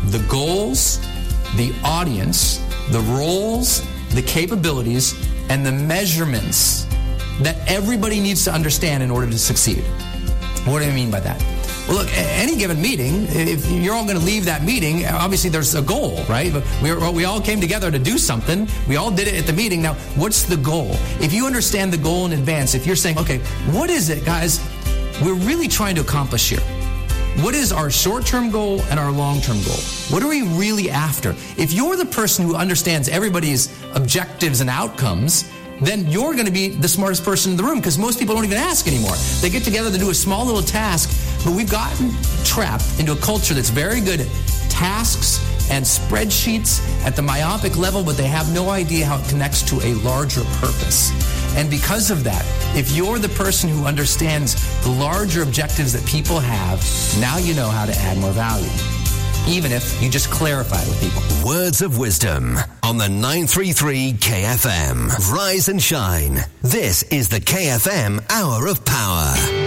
the goals, the audience, the roles, the capabilities, and the measurements that everybody needs to understand in order to succeed. What do I mean by that? Well, look, any given meeting, if you're all going to leave that meeting, obviously there's a goal, right? But we all came together to do something. We all did it at the meeting. Now, what's the goal? If you understand the goal in advance, if you're saying, okay, what is it, guys, we're really trying to accomplish here? What is our short-term goal and our long-term goal? What are we really after? If you're the person who understands everybody's objectives and outcomes, then you're going to be the smartest person in the room, because most people don't even ask anymore. They get together to do a small little task, but we've gotten trapped into a culture that's very good at tasks and spreadsheets at the myopic level, but they have no idea how it connects to a larger purpose. And because of that, if you're the person who understands the larger objectives that people have, now you know how to add more value, even if you just clarify it with people. Words of wisdom on the 933 KFM. Rise and shine. This is the KFM Hour of Power.